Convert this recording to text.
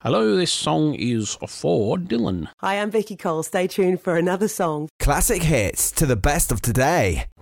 Hello, this song is for Dylan. Hi, I'm Vicky Cole. Stay tuned for another song. Classic hits to the best of today.